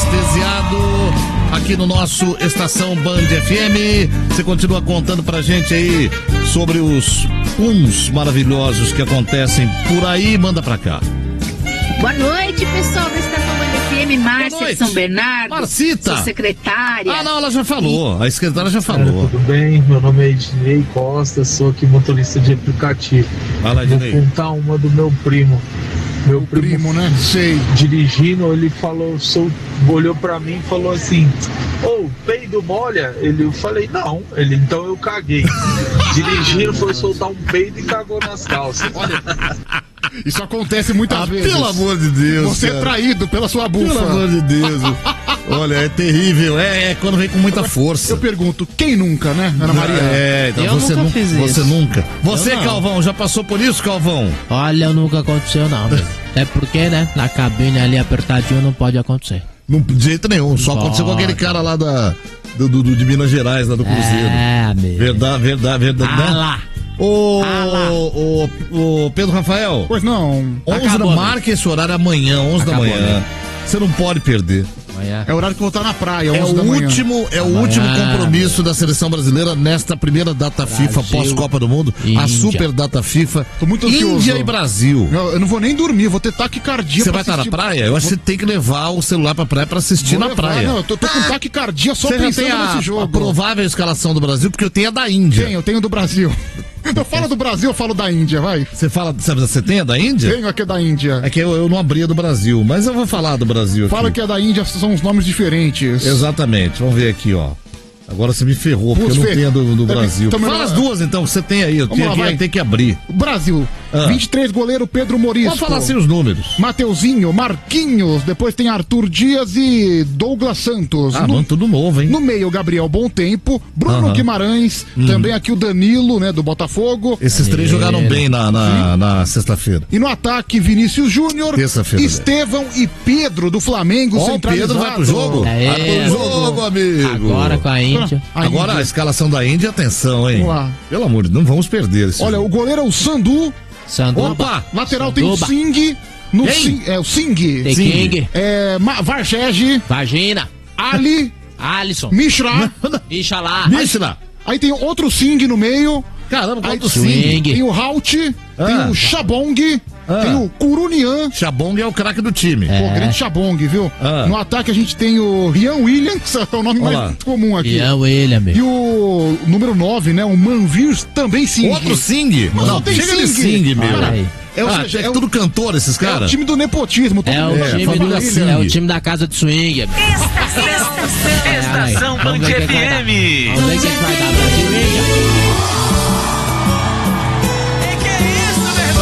anestesiado aqui no nosso Estação Band FM. Você continua contando pra gente aí sobre os puns maravilhosos que acontecem por aí. Manda pra cá. Boa noite, pessoal da Estação Band FM, Márcia de São Bernardo. Marcita. Sua secretária. Ah, não, ela já falou. A secretária já falou. Tudo bem? Meu nome é Ednei Costa, sou aqui motorista de aplicativo. Fala, Ednei. Vou contar uma do meu primo. Meu primo, né? Sei. Dirigindo, ele falou, olhou pra mim e falou assim: ô, peido molha? Eu falei, não. Então eu caguei. Dirigindo, foi soltar um peido e cagou nas calças. Olha, isso acontece muitas vezes. Pelo amor de Deus. Você é traído pela sua bufa. Pelo amor de Deus. Olha, é terrível. É quando vem com muita força. Eu pergunto, quem nunca, né, Ana Maria? Então eu você nunca fiz Você isso. nunca. Você, Eu não. Calvão, já passou por isso, Calvão? Olha, nunca aconteceu não, meu. É porque, né, na cabine ali apertadinho não pode acontecer. Não, de jeito nenhum. Só Pode. aconteceu com aquele cara lá de Minas Gerais, lá do Cruzeiro. Amigo. Verdade. Ah lá. Ô, Pedro Rafael. Pois não. 11 Acabou, marca esse horário amanhã, 11 da Acabou, manhã. amigo. Você não pode perder. Amanhã. É horário que eu vou estar na praia, É 11 da o manhã. último compromisso da seleção brasileira nesta primeira data FIFA pós-Copa do Mundo, a Índia. super data FIFA. Tô muito ansioso. Índia e Brasil. Eu não vou nem dormir, vou ter taquicardia. Você pra vai estar na assistir. praia? Eu acho que você tem que levar o celular pra praia pra assistir Vou na levar, praia. Não, eu tô com taquicardia só Você já pensando tem nesse jogo. a provável escalação do Brasil, porque eu tenho a da Índia. Eu tenho do Brasil. Eu falo do Brasil, eu falo da Índia, vai. Você tem a da Índia? Tenho aqui da Índia. É que eu não abri a do Brasil, mas eu vou falar do Brasil aqui. Fala que a da Índia são os nomes diferentes. Exatamente, vamos ver aqui, ó. Agora você me ferrou, porque Putz, eu não tenho a do Tá Brasil. então Fala melhor- as duas então, que você tem aí. Eu Vamos lá, vai. tenho que abrir. Brasil, 23 goleiro Pedro Morisco. Vamos falar assim os números. Mateuzinho, Marquinhos, depois tem Arthur Dias e Douglas Santos. Mano, tudo novo, hein? No meio, Gabriel Bom Tempo, Bruno Guimarães, também aqui o Danilo, né, do Botafogo. Esses três jogaram bem na sexta-feira. E no ataque, Vinícius Júnior, Terça-feira, Estevão e Pedro do Flamengo, Ó, o centralizado. Pedro vai pro jogo? É, Vai pro jogo, amigo. Agora com a Índia. Agora a escalação da Índia, atenção, hein? Vamos lá. Pelo amor de Deus, não vamos perder esse Olha, jogo. o goleiro é o Sandu. Sanduba. Opa! Lateral tem o Sanduba. Singh. No Quem? Singh, é o Singh. The King. Varchege, Vagina. Ali, Alisson. Mishra. Bicha lá. Mishra! Aí tem outro Singh no meio. Caramba, Aí quanto swing. sim. Tem o Halt, tem o Chabong, tem o Kurunian. Chabong é o craque do time. Pô, grande Chabong, viu? No ataque a gente tem o Rian Williams, é o nome Olha mais lá. comum aqui. E é o William, E meu. o número 9, né? O Manvir também Singh. Outro Sing? Mas Não, tem chega de Singh. Sing, meu. Olha aí. Ou É seja, tudo cantor esses é o caras? time do nepotismo. todo É mundo o, da time família Singh. é o time da casa de swing. Estação Band Vamos ver o que vai dar. FM. Vamos ver o que vai dar. Brasil, Índia.